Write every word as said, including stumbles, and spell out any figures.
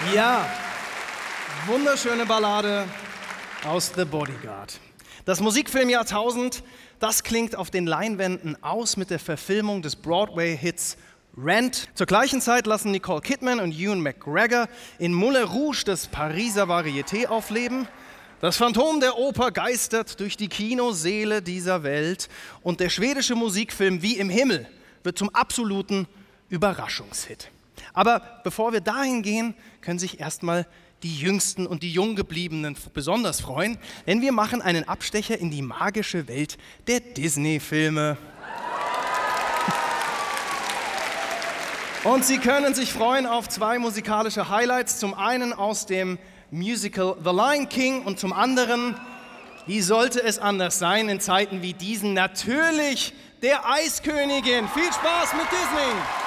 Ja, wunderschöne Ballade aus The Bodyguard. Das Musikfilmjahrtausend, das klingt auf den Leinwänden aus mit der Verfilmung des Broadway-Hits Rent. Zur gleichen Zeit lassen Nicole Kidman und Ewan McGregor in Moulin Rouge das Pariser Varieté aufleben. Das Phantom der Oper geistert durch die Kinosäle dieser Welt und der schwedische Musikfilm Wie im Himmel wird zum absoluten Überraschungshit. Aber bevor wir dahin gehen, können sich erstmal die Jüngsten und die Junggebliebenen besonders freuen, denn wir machen einen Abstecher in die magische Welt der Disney-Filme. Und Sie können sich freuen auf zwei musikalische Highlights, zum einen aus dem Musical The Lion King und zum anderen, wie sollte es anders sein in Zeiten wie diesen, natürlich der Eiskönigin. Viel Spaß mit Disney!